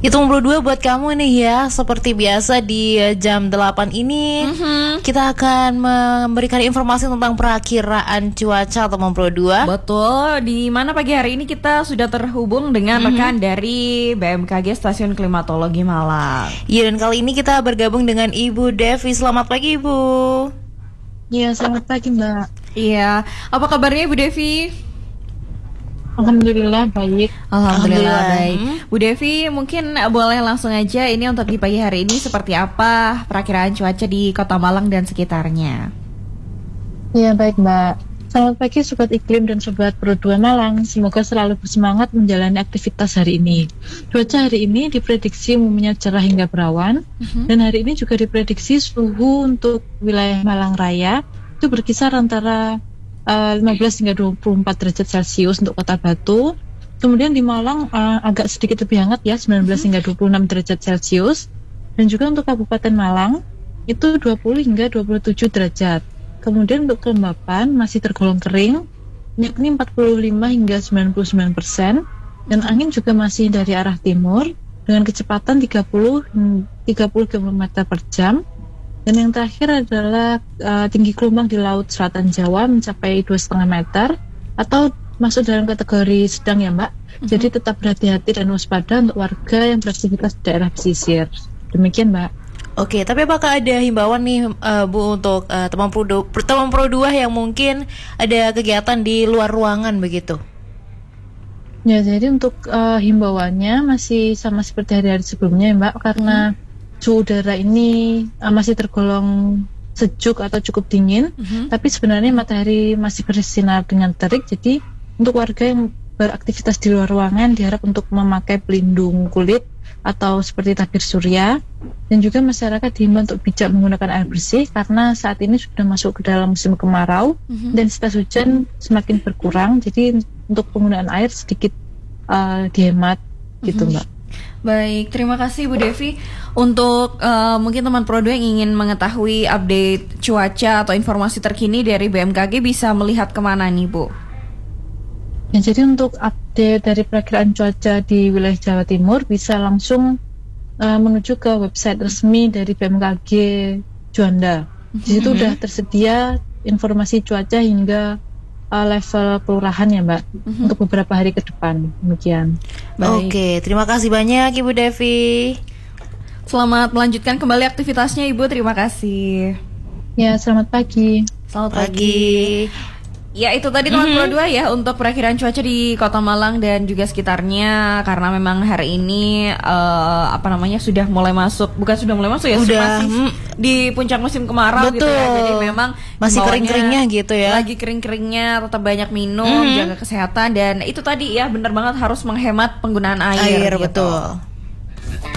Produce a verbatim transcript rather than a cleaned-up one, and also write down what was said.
Itu nomor dua buat kamu nih ya. Seperti biasa di jam delapan ini mm-hmm. kita akan memberikan informasi tentang perakiraan cuaca atau nomor dua. Betul, di mana pagi hari ini kita sudah terhubung dengan mm-hmm. rekan dari B M K G Stasiun Klimatologi Malang. Iya, dan kali ini kita bergabung dengan Ibu Devi. Selamat pagi Ibu. Iya, selamat pagi Mbak. Iya, apa kabarnya Ibu Devi? Alhamdulillah baik. Alhamdulillah, Alhamdulillah baik. Bu Devi, mungkin boleh langsung aja ini untuk di pagi hari ini seperti apa perakiraan cuaca di Kota Malang dan sekitarnya? Iya baik Mbak. Selamat pagi Sobat Iklim dan Sobat Pro dua Malang. Semoga selalu bersemangat menjalani aktivitas hari ini. Cuaca hari ini diprediksi umumnya cerah hingga berawan, uh-huh. dan hari ini juga diprediksi suhu untuk wilayah Malang Raya itu berkisar antara Uh, lima belas hingga dua puluh empat derajat Celcius untuk Kota Batu. Kemudian di Malang uh, agak sedikit lebih hangat ya, sembilan belas hingga dua puluh enam derajat Celcius. Dan juga untuk Kabupaten Malang itu dua puluh hingga dua puluh tujuh derajat. Kemudian untuk kelembapan masih tergolong kering, yakni empat puluh lima hingga sembilan puluh sembilan persen, dan angin juga masih dari arah timur dengan kecepatan tiga puluh kilometer per jam. Dan yang terakhir adalah uh, tinggi gelombang di Laut Selatan Jawa mencapai dua koma lima meter atau masuk dalam kategori sedang ya Mbak. Mm-hmm. Jadi tetap berhati-hati dan waspada untuk warga yang beraktivitas di daerah pesisir. Demikian Mbak. Oke, tapi apakah ada himbauan nih uh, Bu untuk uh, teman pro teman pro dua yang mungkin ada kegiatan di luar ruangan begitu? Ya, jadi untuk uh, himbauannya masih sama seperti hari-hari sebelumnya ya Mbak, karena mm-hmm. suhu udara ini uh, masih tergolong sejuk atau cukup dingin, uh-huh. tapi sebenarnya matahari masih bersinar dengan terik. Jadi untuk warga yang beraktivitas di luar ruangan diharap untuk memakai pelindung kulit atau seperti tabir surya, dan juga masyarakat diimbau untuk bijak menggunakan air bersih karena saat ini sudah masuk ke dalam musim kemarau, uh-huh. dan intensitas hujan semakin berkurang. Jadi untuk penggunaan air sedikit uh, dihemat, uh-huh. gitu Mbak. Baik, terima kasih Bu Devi. Untuk uh, mungkin teman Pro dua yang ingin mengetahui update cuaca atau informasi terkini dari B M K G bisa melihat kemana nih Bu? Ya, jadi untuk update dari perakiraan cuaca di wilayah Jawa Timur bisa langsung uh, menuju ke website resmi dari B M K G Juanda. Di situ mm-hmm. udah tersedia informasi cuaca hingga level kelurahan ya Mbak, mm-hmm. untuk beberapa hari ke depan. Demikian. Baik. Oke, terima kasih banyak Ibu Devi. Selamat melanjutkan kembali aktivitasnya Ibu, terima kasih. Ya, selamat pagi. Selamat pagi. pagi. Ya, itu tadi teman mm-hmm. Pro dua ya untuk perakiraan cuaca di Kota Malang dan juga sekitarnya, karena memang hari ini uh, apa namanya sudah mulai masuk, bukan sudah mulai masuk ya, udah masih mm, di puncak musim kemarau. Betul. Gitu ya. Jadi memang masih kering-keringnya gitu ya. Lagi kering-keringnya, tetap banyak minum, mm-hmm. jaga kesehatan, dan itu tadi ya benar banget harus menghemat penggunaan air, air gitu. Betul.